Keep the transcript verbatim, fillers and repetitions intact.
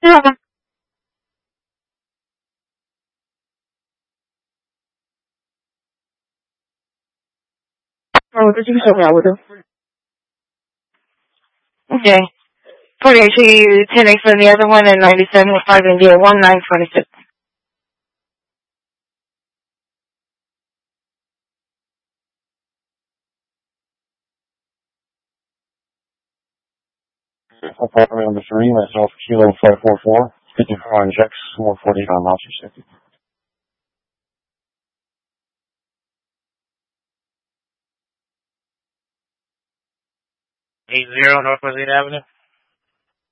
Oh, did you show me I would do? Okay. forty-eight, she ten X for the other one, and ninety-seven with five India, one nine twenty-six. Property number three, myself, Kilo five four four, fifty-four on checks, four forty on Monster City. eight zero Northwest eighth Avenue.